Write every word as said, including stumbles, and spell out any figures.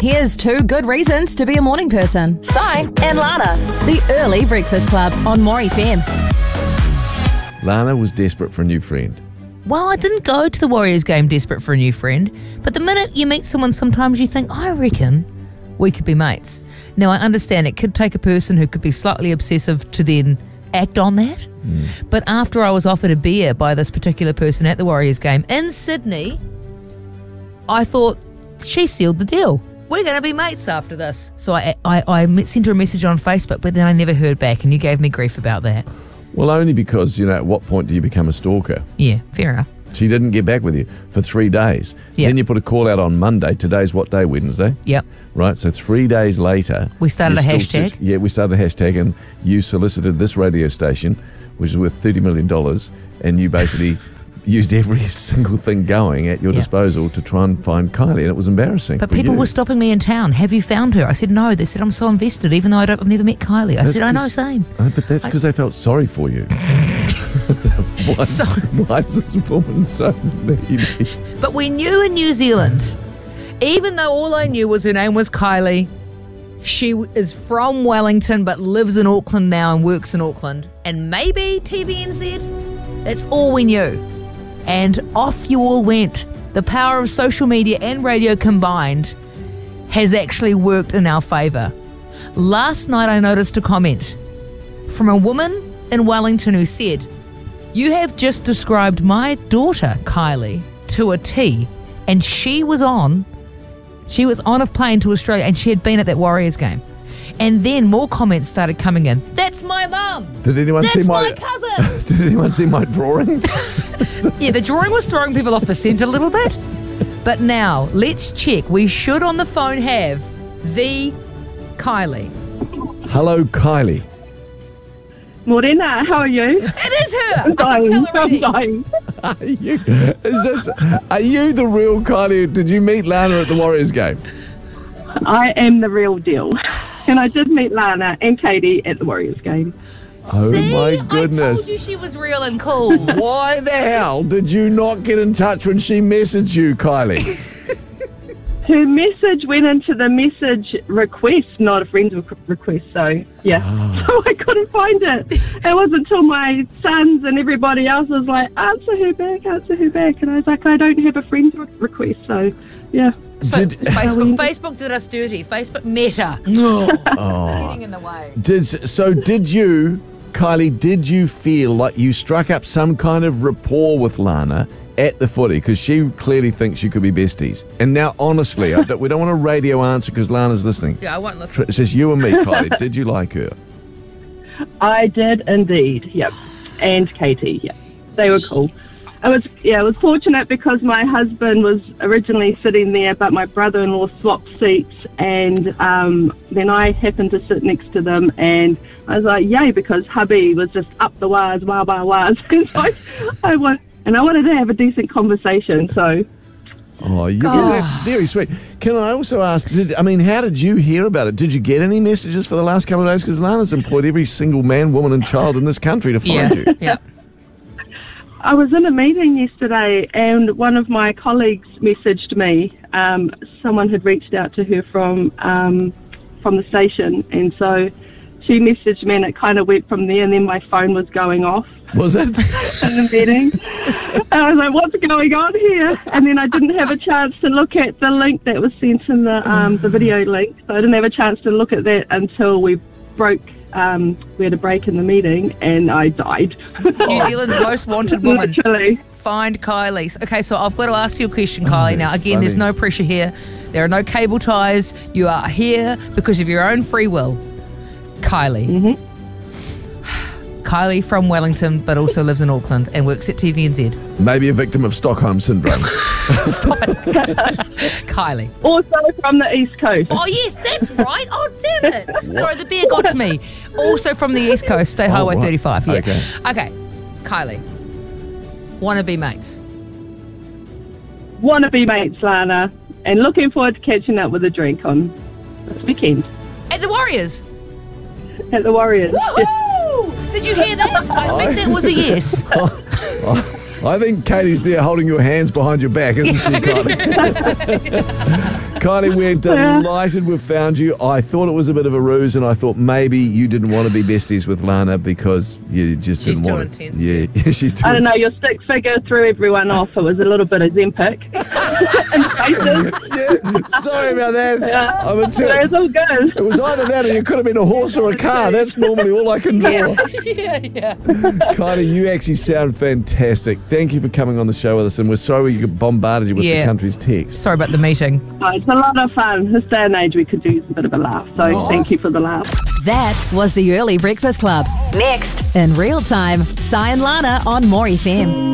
Here's two good reasons to be a morning person. Si and Lana. The Early Breakfast Club on More F M. Lana was desperate for a new friend. Well, I didn't go to the Warriors game desperate for a new friend, but the minute you meet someone, sometimes you think, I reckon we could be mates. Now, I understand it could take a person who could be slightly obsessive to then act on that, mm. but after I was offered a beer by this particular person at the Warriors game in Sydney, I thought, she sealed the deal. We're going to be mates after this. So I, I, I sent her a message on Facebook, but then I never heard back, and you gave me grief about that. Well, only because, you know, at what point do you become a stalker? Yeah, fair enough. She didn't get back with you for three days. Yep. Then you put a call out on Monday. Today's what day? Wednesday? Yep. Right, so three days later... We started a hashtag. Sit, yeah, we started a hashtag, and you solicited this radio station, which is worth thirty million dollars, and you basically used every single thing going at your yep. disposal to try and find Kylie, and it was embarrassing. But for people you. were stopping me in town. Have you found her? I said, no. They said, I'm so invested, even though I don't, I've never met Kylie. I that's said, I know, same. Uh, but that's because they felt sorry for you. why, so, why is this woman so needy? But we knew in New Zealand, even though all I knew was her name was Kylie, she is from Wellington but lives in Auckland now and works in Auckland, and maybe T V N Z. That's all we knew. And off you all went. The power of social media and radio combined has actually worked in our favour. Last night I noticed a comment from a woman in Wellington who said, you have just described my daughter, Kylie, to a T, and she was on, she was on a plane to Australia, and she had been at that Warriors game. And then more comments started coming in. That's my mum. Did anyone That's see my, my cousin. Did anyone see my drawing? Yeah, the drawing was throwing people off the scent a little bit. But now, let's check. We should on the phone have the Kylie. Hello, Kylie. Morena, how are you? It is her. I'm dying. I'm dying. Are you, is this, are you the real Kylie? Did you meet Lana at the Warriors game? I am the real deal. And I did meet Lana and Katie at the Warriors game. Oh, See, my goodness. I told you she was real and cool. Why the hell did you not get in touch when she messaged you, Kylie? Her message went into the message request, not a friend's request, so yeah. Oh. So I couldn't find it. It wasn't until my sons and everybody else was like, answer her back, answer her back. And I was like, I don't have a friend's request, so yeah. So did, Facebook, Facebook did us dirty. Facebook Meta. Oh. Getting in the way. Did, so did you, Kylie, did you feel like you struck up some kind of rapport with Lana at the footy? Because she clearly thinks you could be besties. And now, honestly, I don't, we don't want a radio answer because Lana's listening. Yeah, I won't listen. It says you and me, Kylie. Did you like her? I did indeed, yep. And Katie, yeah. They were cool. I was, yeah, I was fortunate because my husband was originally sitting there, but my brother-in-law swapped seats, and um, then I happened to sit next to them, and I was like, yay, because hubby was just up the wires, wah, wah, wahs. And so I, I want, and I wanted to have a decent conversation, so... Oh, you, well, that's very sweet. Can I also ask, did, I mean, how did you hear about it? Did you get any messages for the last couple of days? Because Lana's employed every single man, woman and child in this country to find yeah. you. Yeah. I was in a meeting yesterday, and one of my colleagues messaged me. Um, someone had reached out to her from um, from the station, and so she messaged me, and it kind of went from there, and then my phone was going off. Was it? In the meeting. And I was like, what's going on here? And then I didn't have a chance to look at the link that was sent in the um, the video link, so I didn't have a chance to look at that until we broke. Um, we had a break in the meeting, and I died. New Zealand's most wanted woman. Literally. Find Kylie. Okay, so I've got to ask you a question, Kylie. Oh, now, again, funny. there's no pressure here. There are no cable ties. You are here because of your own free will. Kylie. Mm-hmm. Kylie from Wellington, but also lives in Auckland and works at T V N Z. Maybe a victim of Stockholm Syndrome. Stop it. Kylie. Also from the East Coast. Oh, yes, that's right. Oh, damn it. Sorry, the beer got to me. Also from the East Coast, State Oh, Highway right. thirty-five. Yeah. Okay. Okay. Kylie. Wanna be mates? Wanna be mates, Lana. And looking forward to catching up with a drink on this weekend At the Warriors. at the Warriors. Woohoo! Did you hear that? I think that was a yes. I think Katie's there holding your hands behind your back, isn't she, Kylie? Kylie, we're delighted we've found you. I thought it was a bit of a ruse, and I thought maybe you didn't want to be besties with Lana because you just She's didn't too want intense. it. Yeah, she's too I don't intense. know, your stick figure threw everyone off. It was a little bit of Zempic in places. Yeah, sorry about that. Yeah. I'm a So it's all good. It was either that or you could have been a horse or a car. That's normally all I can draw. yeah, yeah. Kylie, you actually sound fantastic. Thank you for coming on the show with us, and we're sorry we bombarded you with Yeah. the country's text. Sorry about the meeting. Oh, it's a lot of fun. This day and age, we could use a bit of a laugh. So Nice. thank you for the laugh. That was the Early Breakfast Club. Next, in real time, Si and Lana on More F M.